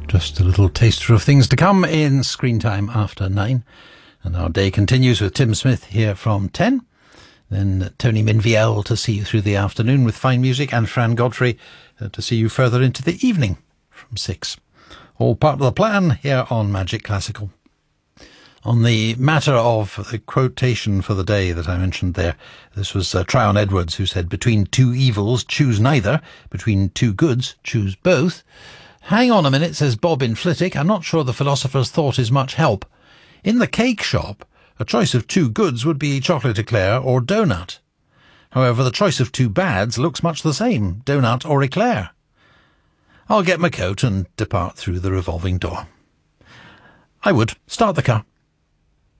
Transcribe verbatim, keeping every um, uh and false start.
Just a little taster of things to come in Screen Time after nine. And our day continues with Tim Smith here from ten. Then Tony Minviel to see you through the afternoon with fine music, and Fran Godfrey uh, to see you further into the evening from six. All part of the plan here on Magic Classical. On the matter of the quotation for the day that I mentioned there, this was uh, Tryon Edwards who said, "Between two evils, choose neither. Between two goods, choose both." Hang on a minute, says Bob in Flitwick. I'm not sure the philosopher's thought is much help. In the cake shop, a choice of two goods would be chocolate eclair or donut. However, the choice of two bads looks much the same, donut or eclair. I'll get my coat and depart through the revolving door. I would. Start the car.